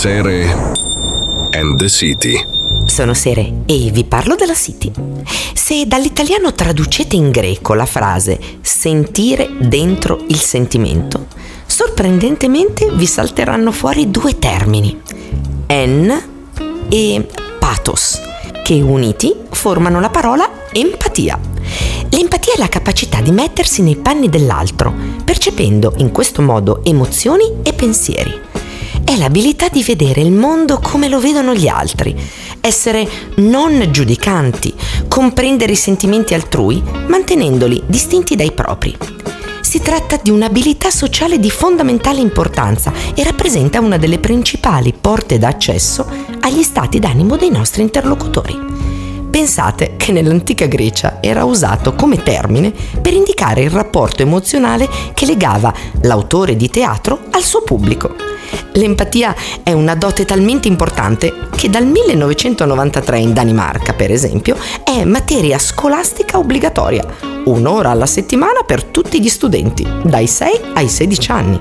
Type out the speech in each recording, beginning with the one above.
Sere and the City. Sono Sere e vi parlo della City. Se dall'italiano traducete in greco la frase sentire dentro il sentimento, sorprendentemente vi salteranno fuori due termini, en e pathos, che uniti formano la parola empatia. L'empatia è la capacità di mettersi nei panni dell'altro, percependo in questo modo emozioni e pensieri. È l'abilità di vedere il mondo come lo vedono gli altri, essere non giudicanti, comprendere i sentimenti altrui, mantenendoli distinti dai propri. Si tratta di un'abilità sociale di fondamentale importanza e rappresenta una delle principali porte d'accesso agli stati d'animo dei nostri interlocutori. Pensate che nell'antica Grecia era usato come termine per indicare il rapporto emozionale che legava l'autore di teatro al suo pubblico. L'empatia è una dote talmente importante che dal 1993 in Danimarca, per esempio, è materia scolastica obbligatoria, 1 ora alla settimana per tutti gli studenti, dai 6 ai 16 anni.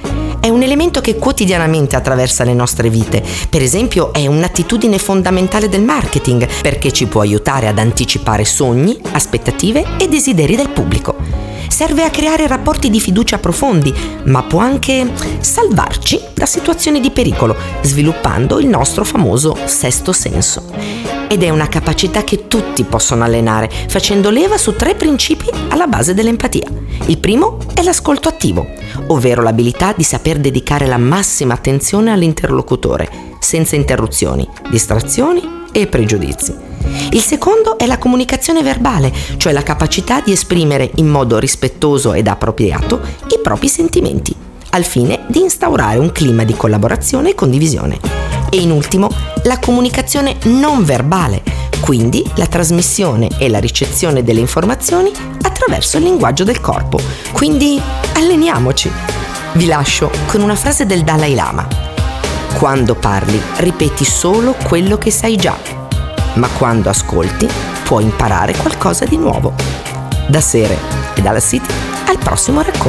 È un elemento che quotidianamente attraversa le nostre vite. Per esempio, è un'attitudine fondamentale del marketing perché ci può aiutare ad anticipare sogni, aspettative e desideri del pubblico. Serve a creare rapporti di fiducia profondi, ma può anche salvarci da situazioni di pericolo, sviluppando il nostro famoso sesto senso. Ed è una capacità che tutti possono allenare, facendo leva su 3 principi alla base dell'empatia. Il primo è l'ascolto attivo, ovvero l'abilità di saper dedicare la massima attenzione all'interlocutore, senza interruzioni, distrazioni e pregiudizi. Il secondo è la comunicazione verbale, cioè la capacità di esprimere in modo rispettoso ed appropriato i propri sentimenti, al fine di instaurare un clima di collaborazione e condivisione. E in ultimo, la comunicazione non verbale, quindi la trasmissione e la ricezione delle informazioni attraverso il linguaggio del corpo. Quindi alleniamoci! Vi lascio con una frase del Dalai Lama. Quando parli, ripeti solo quello che sai già, ma quando ascolti, puoi imparare qualcosa di nuovo. Da Sere e dalla City, al prossimo racconto.